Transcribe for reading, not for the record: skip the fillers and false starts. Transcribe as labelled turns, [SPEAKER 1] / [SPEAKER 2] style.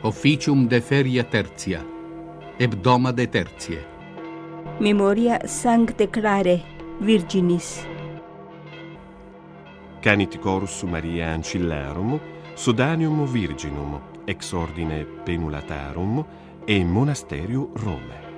[SPEAKER 1] Officium de feria tertia, hebdoma de tertie.
[SPEAKER 2] Memoria Sancte Clare Virginis.
[SPEAKER 3] Canit Corus Maria Ancillarum, Sodanium Virginum, ex ordine Penulatarum, e Monasterium Rome.